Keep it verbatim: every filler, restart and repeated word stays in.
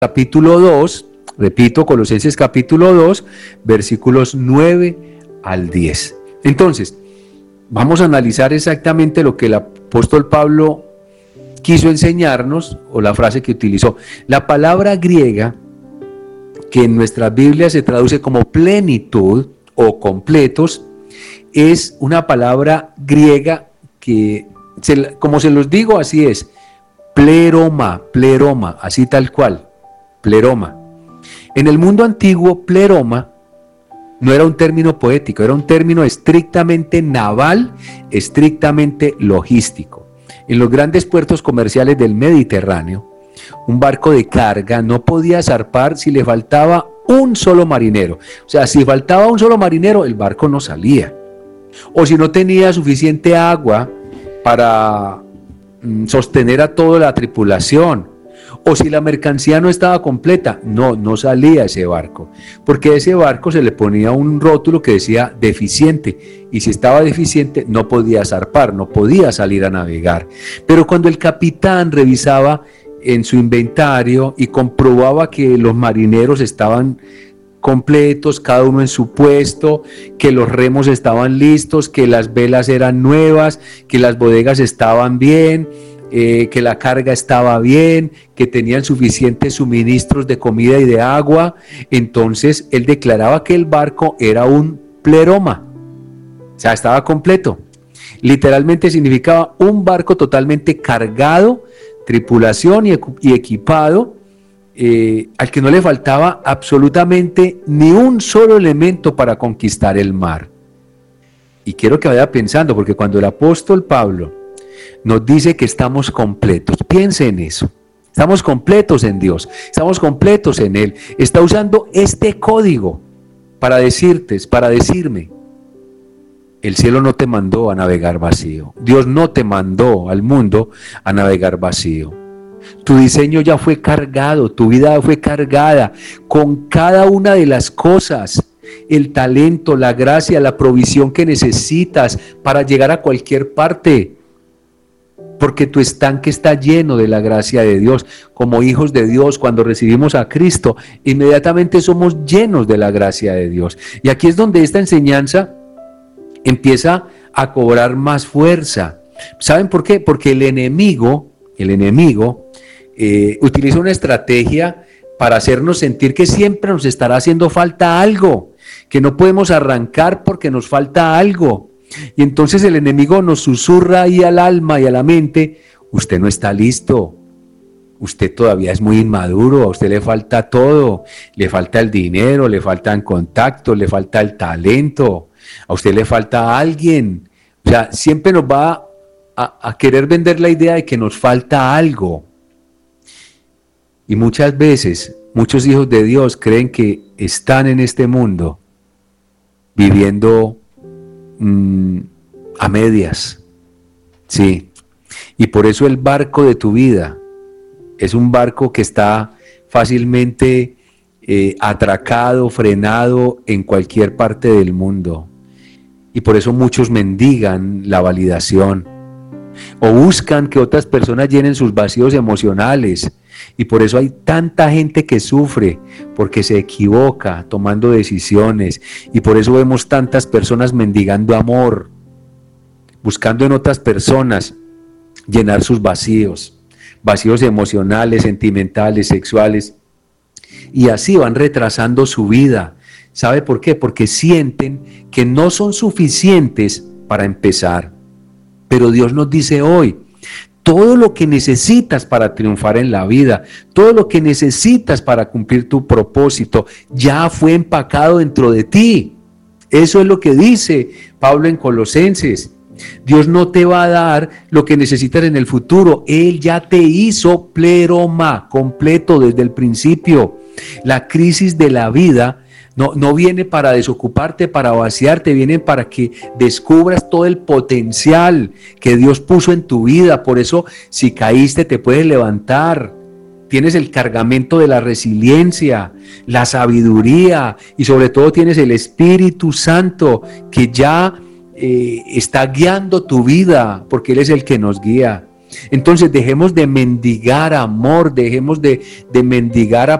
capítulo dos, repito, Colosenses capítulo dos, versículos nueve al diez. Entonces, vamos a analizar exactamente lo que el apóstol Pablo quiso enseñarnos, o la frase que utilizó. La palabra griega, que en nuestra Biblia se traduce como plenitud o completos, es una palabra griega que, se, como se los digo, así es, pleroma, pleroma, así tal cual, pleroma. En el mundo antiguo, pleroma no era un término poético, era un término estrictamente naval, estrictamente logístico. En los grandes puertos comerciales del Mediterráneo, un barco de carga no podía zarpar si le faltaba un solo marinero. O sea, si faltaba un solo marinero, el barco no salía. O si no tenía suficiente agua para mm, sostener a toda la tripulación. O si la mercancía no estaba completa, no, no salía ese barco, porque a ese barco se le ponía un rótulo que decía deficiente, y si estaba deficiente no podía zarpar, no podía salir a navegar. Pero cuando el capitán revisaba en su inventario y comprobaba que los marineros estaban completos, cada uno en su puesto, que los remos estaban listos, que las velas eran nuevas, que las bodegas estaban bien, Eh, que la carga estaba bien, que tenían suficientes suministros de comida y de agua, entonces él declaraba que el barco era un pleroma, o sea, estaba completo. Literalmente significaba un barco totalmente cargado, tripulación y, y equipado, eh, al que no le faltaba absolutamente ni un solo elemento para conquistar el mar. Y quiero que vaya pensando, porque cuando el apóstol Pablo nos dice que estamos completos, piense en eso, estamos completos en Dios, estamos completos en Él, está usando este código para decirte, para decirme, el cielo no te mandó a navegar vacío, Dios no te mandó al mundo a navegar vacío, tu diseño ya fue cargado, tu vida fue cargada con cada una de las cosas, el talento, la gracia, la provisión que necesitas para llegar a cualquier parte, porque tu estanque está lleno de la gracia de Dios. Como hijos de Dios, cuando recibimos a Cristo, inmediatamente somos llenos de la gracia de Dios. Y aquí es donde esta enseñanza empieza a cobrar más fuerza. ¿Saben por qué? Porque el enemigo, el enemigo eh, utiliza una estrategia para hacernos sentir que siempre nos estará haciendo falta algo, que no podemos arrancar porque nos falta algo. Y entonces el enemigo nos susurra ahí al alma y a la mente, usted no está listo, usted todavía es muy inmaduro, a usted le falta todo, le falta el dinero, le faltan contactos, le falta el talento, a usted le falta alguien. O sea, siempre nos va a, a querer vender la idea de que nos falta algo. Y muchas veces, muchos hijos de Dios creen que están en este mundo viviendo a medias, sí, y por eso el barco de tu vida es un barco que está fácilmente eh, atracado, frenado en cualquier parte del mundo, y por eso muchos mendigan la validación, o buscan que otras personas llenen sus vacíos emocionales, y por eso hay tanta gente que sufre, porque se equivoca tomando decisiones, y por eso vemos tantas personas mendigando amor, buscando en otras personas llenar sus vacíos, vacíos emocionales, sentimentales, sexuales, y así van retrasando su vida. ¿Sabe por qué? Porque sienten que no son suficientes para empezar. Pero Dios nos dice hoy, todo lo que necesitas para triunfar en la vida, todo lo que necesitas para cumplir tu propósito, ya fue empacado dentro de ti. Eso es lo que dice Pablo en Colosenses. Dios no te va a dar lo que necesitas en el futuro, Él ya te hizo pleroma, completo desde el principio. La crisis de la vida No, no viene para desocuparte, para vaciarte, viene para que descubras todo el potencial que Dios puso en tu vida. Por eso, si caíste, te puedes levantar. Tienes el cargamento de la resiliencia, la sabiduría y sobre todo tienes el Espíritu Santo que ya eh, está guiando tu vida, porque Él es el que nos guía. Entonces dejemos de mendigar amor, dejemos de, de mendigar